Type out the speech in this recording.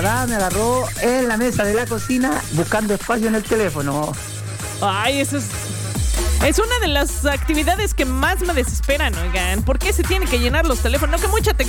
parada me agarró en la mesa de la cocina buscando espacio en el teléfono. Ay, eso es una de las actividades que más me desesperan, oigan. ¿Por qué se tiene que llenar los teléfonos? No, que mucha